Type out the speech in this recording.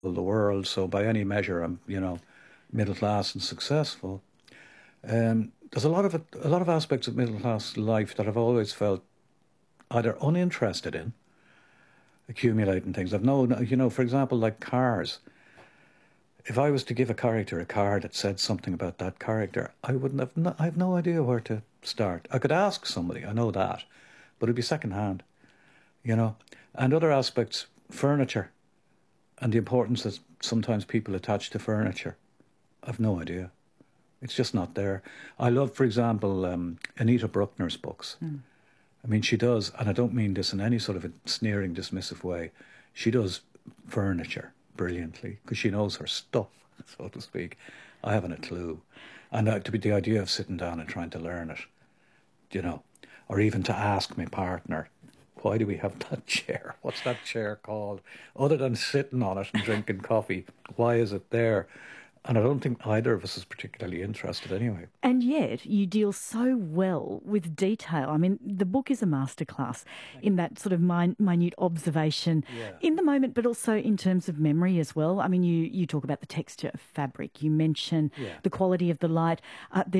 the world, so by any measure, I'm, middle class and successful. There's a lot of aspects of middle class life that I've always felt either uninterested in, accumulating things. I've no, for example, like cars. If I was to give a character a car that said something about that character, I wouldn't have. I have no idea where to start. I could ask somebody, I know that, but it'd be second hand. And other aspects, furniture, and the importance that sometimes people attach to furniture. I've no idea. It's just not there. I love, for example, Anita Bruckner's books. I mean, she does, and I don't mean this in any sort of a sneering, dismissive way, she does furniture brilliantly because she knows her stuff, so to speak. I haven't a clue. And to be the idea of sitting down and trying to learn it, or even to ask my partner, why do we have that chair? What's that chair called? Other than sitting on it and drinking coffee, why is it there? And I don't think either of us is particularly interested anyway. And yet you deal so well with detail. I mean, the book is a masterclass in that sort of minute observation in the moment, but also in terms of memory as well. I mean, you talk about the texture of fabric. You mention the quality of the light. There's